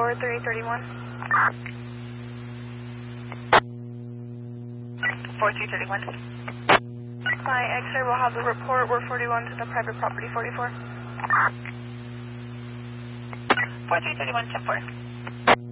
4331. 4331. My X-ray will have the report. We're 41 to the private property 44. 4331, 10-4.